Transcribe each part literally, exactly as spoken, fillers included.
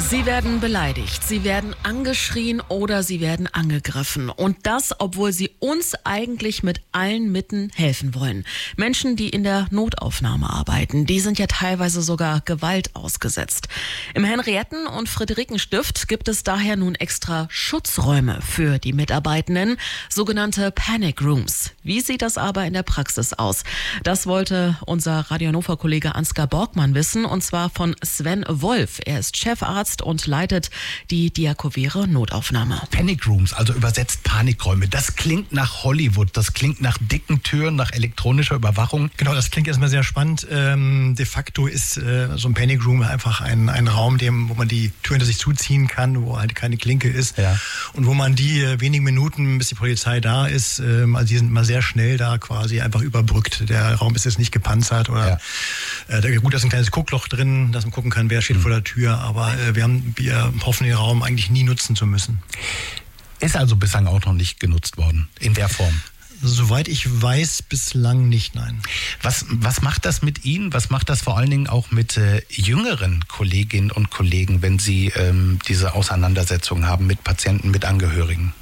Sie werden beleidigt, sie werden angeschrien oder sie werden angegriffen. Und das, obwohl sie uns eigentlich mit allen Mitteln helfen wollen. Menschen, die in der Notaufnahme arbeiten, die sind ja teilweise sogar Gewalt ausgesetzt. Im Henrietten- und Friederikenstift gibt es daher nun extra Schutzräume für die Mitarbeitenden, sogenannte Panic Rooms. Wie sieht das aber in der Praxis aus? Das wollte unser Radio Hannover-Kollege Ansgar Borgmann wissen, und zwar von Sven Wolf. Er ist Chefarzt und leitet die Diakovere Notaufnahme. Panic Rooms, also übersetzt Panikräume. Das klingt nach Hollywood, das klingt nach dicken Türen, nach elektronischer Überwachung. Genau, das klingt erstmal sehr spannend. Ähm, de facto ist äh, so ein Panic Room einfach ein, ein Raum, dem, wo man die Tür hinter sich zuziehen kann, wo halt keine Klinke ist. Ja. Und wo man die äh, wenigen Minuten, bis die Polizei da ist, äh, also die sind mal sehr schnell da quasi einfach überbrückt. Der Raum ist jetzt nicht gepanzert oder ja. äh, gut, da ist ein kleines Guckloch drin, dass man gucken kann, wer steht mhm. vor der Tür, aber äh, wir haben, wir hoffen, den Raum eigentlich nie nutzen zu müssen. Ist also bislang auch noch nicht genutzt worden, in der Form? Soweit ich weiß, bislang nicht, nein. Was, was macht das mit Ihnen? Was macht das vor allen Dingen auch mit äh, jüngeren Kolleginnen und Kollegen, wenn Sie ähm, diese Auseinandersetzungen haben mit Patienten, mit Angehörigen?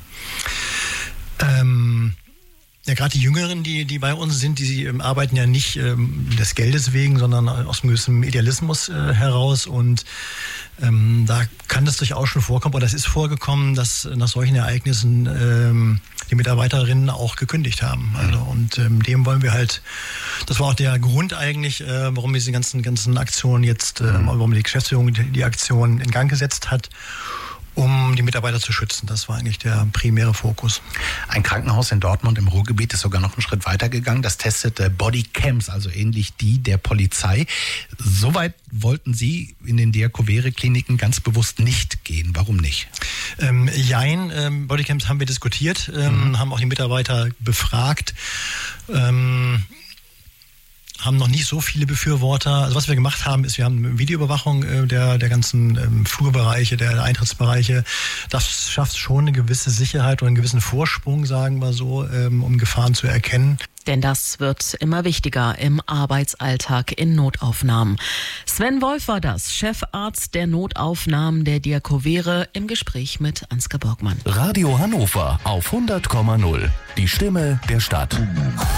Ähm... Ja, gerade die Jüngeren, die, die bei uns sind, die ähm, arbeiten ja nicht ähm, des Geldes wegen, sondern aus einem gewissen Idealismus äh, heraus. Und ähm, da kann das durchaus schon vorkommen, oder das ist vorgekommen, dass nach solchen Ereignissen ähm, die Mitarbeiterinnen auch gekündigt haben. Also, und ähm, dem wollen wir halt, das war auch der Grund eigentlich, äh, warum wir diese ganzen, ganzen Aktionen jetzt, äh, warum die Geschäftsführung die, die Aktion in Gang gesetzt hat, um die Mitarbeiter zu schützen. Das war eigentlich der primäre Fokus. Ein Krankenhaus in Dortmund im Ruhrgebiet ist sogar noch einen Schritt weiter gegangen. Das testete Bodycams, also ähnlich die der Polizei. Soweit wollten Sie in den Diakovere-Kliniken ganz bewusst nicht gehen. Warum nicht? Ähm, jein, ähm, Bodycams haben wir diskutiert, ähm, mhm. haben auch die Mitarbeiter befragt. Ähm, haben noch nicht so viele Befürworter. Also was wir gemacht haben, ist, wir haben Videoüberwachung äh, der, der ganzen ähm, Flurbereiche, der, der Eintrittsbereiche. Das schafft schon eine gewisse Sicherheit oder einen gewissen Vorsprung, sagen wir so, ähm, um Gefahren zu erkennen. Denn das wird immer wichtiger im Arbeitsalltag in Notaufnahmen. Sven Wolf war das, Chefarzt der Notaufnahmen der Diakovere, im Gespräch mit Ansgar Borgmann. Radio Hannover auf hundert Komma null. Die Stimme der Stadt.